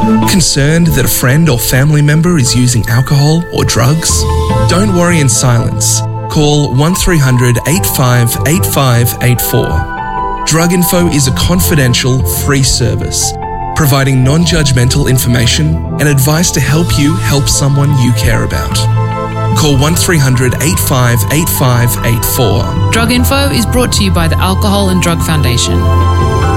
Concerned that a friend or family member is using alcohol or drugs? Don't worry in silence. Call 1300 85 8584. Drug Info is a confidential, free service, providing non-judgmental information and advice to help you help someone you care about. Call 1300 85 8584. Drug Info is brought to you by the Alcohol and Drug Foundation.